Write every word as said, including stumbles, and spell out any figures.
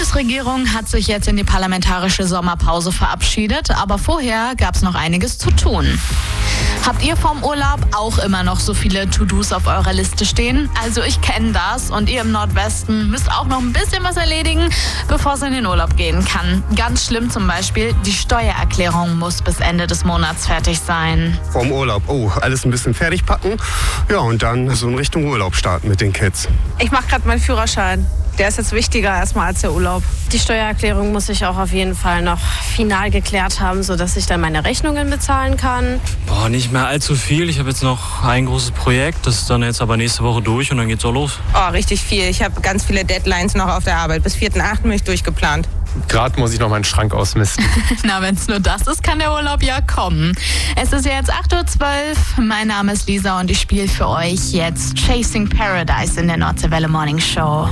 Bundesregierung hat sich jetzt in die parlamentarische Sommerpause verabschiedet, aber vorher gab es noch einiges zu tun. Habt ihr vom Urlaub auch immer noch so viele To-Dos auf eurer Liste stehen? Also ich kenne das und ihr im Nordwesten müsst auch noch ein bisschen was erledigen, bevor es in den Urlaub gehen kann. Ganz schlimm zum Beispiel, die Steuererklärung muss bis Ende des Monats fertig sein. Vorm Urlaub, oh, alles ein bisschen fertig packen. Ja, und dann so in Richtung Urlaub starten mit den Kids. Ich mache gerade meinen Führerschein. Der ist jetzt wichtiger erstmal als der Urlaub. Die Steuererklärung muss ich auch auf jeden Fall noch final geklärt haben, sodass ich dann meine Rechnungen bezahlen kann. Boah, nicht mehr allzu viel. Ich habe jetzt noch ein großes Projekt, das ist dann jetzt aber nächste Woche durch und dann geht's auch los. Oh, richtig viel. Ich habe ganz viele Deadlines noch auf der Arbeit. Bis vierten achten bin ich durchgeplant. Gerade muss ich noch meinen Schrank ausmisten. Na, wenn es nur das ist, kann der Urlaub ja kommen. Es ist ja jetzt acht Uhr zwölf. Mein Name ist Lisa und ich spiele für euch jetzt Chasing Paradise in der Nordseewelle Morning Show.